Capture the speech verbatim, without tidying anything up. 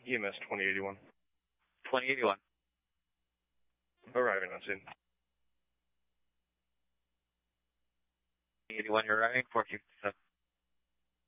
E M S twenty eighty-one. twenty eighty-one. Arriving on scene. eighty-one, you're arriving, four two seven.